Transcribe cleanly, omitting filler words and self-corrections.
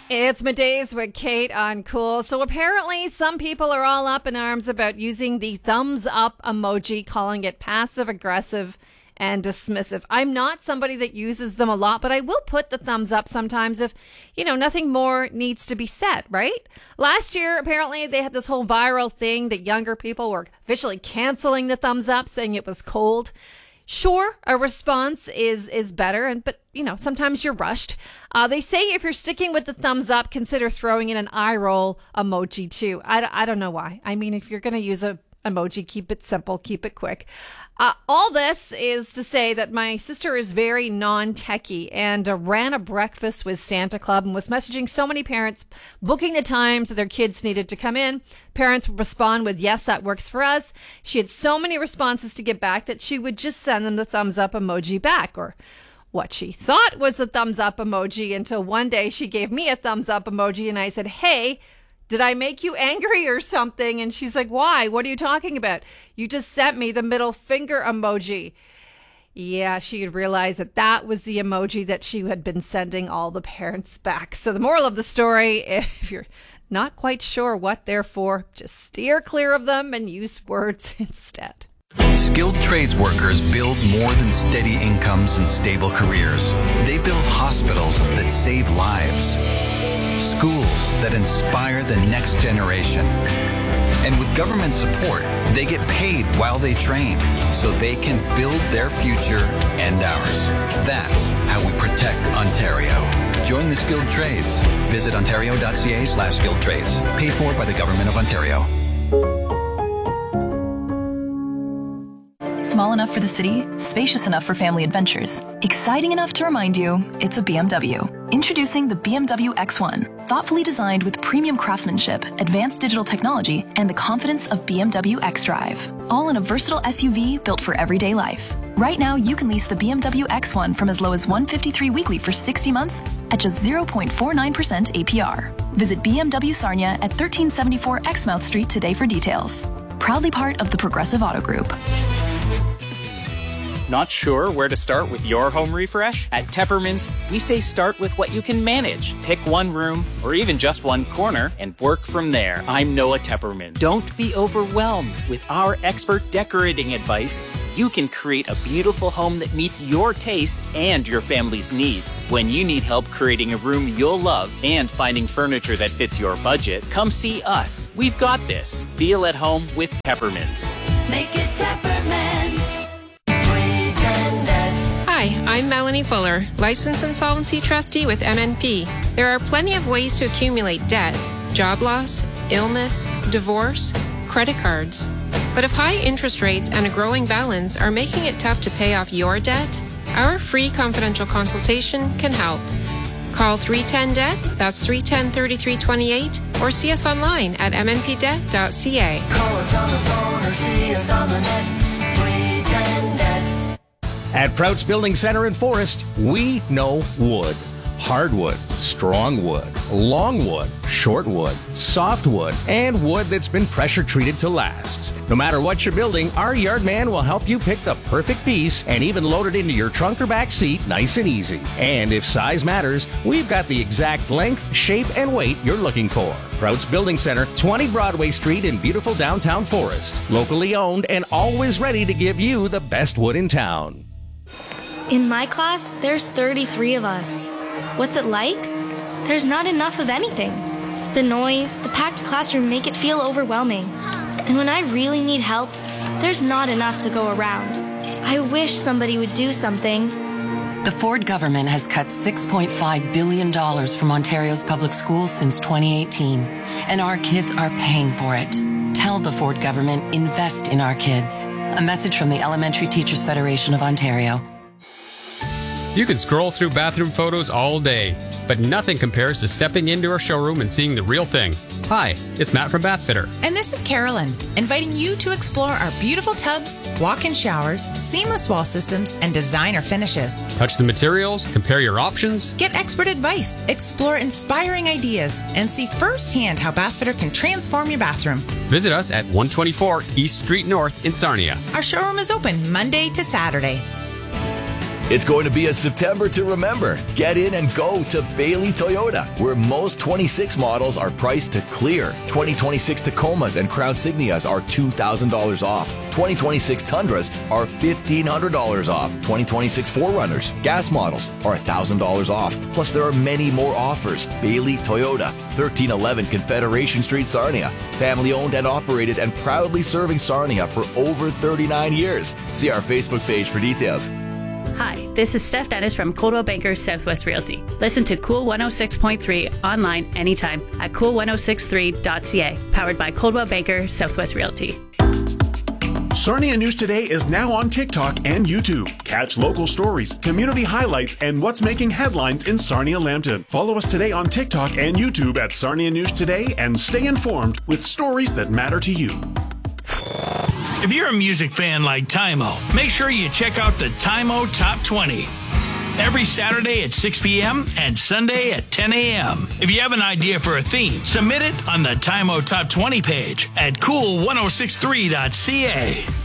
It's Middays with Kate on Cool. So apparently some people are all up in arms about using the thumbs up emoji, calling it passive aggressive and dismissive. I'm not somebody that uses them a lot, but I will put the thumbs up sometimes if, nothing more needs to be said, right? Last year, apparently they had this whole viral thing that younger people were officially canceling the thumbs up, saying it was cold. Sure, a response is better, but sometimes you're rushed. They say if you're sticking with the thumbs up, consider throwing in an eye roll emoji too. I don't know why. I mean, if you're going to use a emoji, keep it simple, keep it quick. All this is to say that my sister is very non-techie and ran a breakfast with Santa Club and was messaging so many parents, booking the times that their kids needed to come in. Parents would respond with, yes, that works for us. She had so many responses to get back that she would just send them the thumbs up emoji back, or what she thought was a thumbs up emoji, until one day she gave me a thumbs up emoji and I said, hey, did I make you angry or something? And she's like, why? What are you talking about? You just sent me the middle finger emoji. Yeah, she had realized that was the emoji that she had been sending all the parents back. So the moral of the story, if you're not quite sure what they're for, just steer clear of them and use words instead. Skilled trades workers build more than steady incomes and stable careers. They build hospitals that save lives, schools that inspire the next generation. And with government support, they get paid while they train so they can build their future and ours. That's how we protect Ontario. Join the skilled trades. Visit ontario.ca/skilled trades. Paid for by the Government of Ontario. Small enough for the city, spacious enough for family adventures, exciting enough to remind you it's a BMW. Introducing the BMW X1, thoughtfully designed with premium craftsmanship, advanced digital technology, and the confidence of BMW xDrive. All in a versatile SUV built for everyday life. Right now, you can lease the BMW X1 from as low as $153 weekly for 60 months at just 0.49% APR. Visit BMW Sarnia at 1374 Exmouth Street today for details. Proudly part of the Progressive Auto Group. Not sure where to start with your home refresh? At Teppermans, we say start with what you can manage. Pick one room or even just one corner and work from there. I'm Noah Tepperman. Don't be overwhelmed. With our expert decorating advice, you can create a beautiful home that meets your taste and your family's needs. When you need help creating a room you'll love and finding furniture that fits your budget, come see us. We've got this. Feel at home with Teppermans. Make it Teppermans. Hi, I'm Melanie Fuller, Licensed Insolvency Trustee with MNP. There are plenty of ways to accumulate debt: job loss, illness, divorce, credit cards. But if high interest rates and a growing balance are making it tough to pay off your debt, our free confidential consultation can help. Call 310-DEBT, that's 310-3328, or see us online at mnpdebt.ca. Call us on the phone or see us on the net. 310-DEBT. At Prouts Building Center in Forest, we know wood. Hardwood, strong wood, long wood, short wood, soft wood, and wood that's been pressure treated to last. No matter what you're building, our yard man will help you pick the perfect piece and even load it into your trunk or back seat nice and easy. And if size matters, we've got the exact length, shape, and weight you're looking for. Prouts Building Center, 20 Broadway Street in beautiful downtown Forest. Locally owned and always ready to give you the best wood in town. In my class, there's 33 of us. What's it like? There's not enough of anything. The noise, the packed classroom make it feel overwhelming. And when I really need help, there's not enough to go around. I wish somebody would do something. The Ford government has cut $6.5 billion from Ontario's public schools since 2018, and our kids are paying for it. Tell the Ford government, invest in our kids. A message from the Elementary Teachers Federation of Ontario. You can scroll through bathroom photos all day, but nothing compares to stepping into our showroom and seeing the real thing. Hi, it's Matt from Bathfitter. And this is Carolyn, inviting you to explore our beautiful tubs, walk-in showers, seamless wall systems, and designer finishes. Touch the materials, compare your options. Get expert advice, explore inspiring ideas, and see firsthand how Bathfitter can transform your bathroom. Visit us at 124 East Street North in Sarnia. Our showroom is open Monday to Saturday. It's going to be a September to remember. Get in and go to Bailey Toyota, where most 26 models are priced to clear. 2026 Tacomas and Crown Signias are $2,000 off. 2026 Tundras are $1,500 off. 2026 4Runners, gas models, are $1,000 off. Plus, there are many more offers. Bailey Toyota, 1311 Confederation Street, Sarnia. Family owned and operated and proudly serving Sarnia for over 39 years. See our Facebook page for details. Hi, this is Steph Dennis from Coldwell Banker Southwest Realty. Listen to Cool 106.3 online anytime at cool1063.ca. Powered by Coldwell Banker Southwest Realty. Sarnia News Today is now on TikTok and YouTube. Catch local stories, community highlights, and what's making headlines in Sarnia-Lambton. Follow us today on TikTok and YouTube at Sarnia News Today and stay informed with stories that matter to you. If you're a music fan like Tymo, make sure you check out the Tymo Top 20. Every Saturday at 6 p.m. and Sunday at 10 a.m. If you have an idea for a theme, submit it on the Tymo Top 20 page at cool1063.ca.